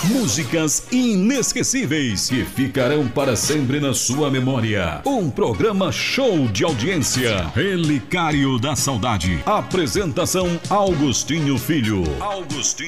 Músicas inesquecíveis que ficarão para sempre na sua memória. Um programa show de audiência. Relicário da Saudade. Apresentação Augustinho Filho.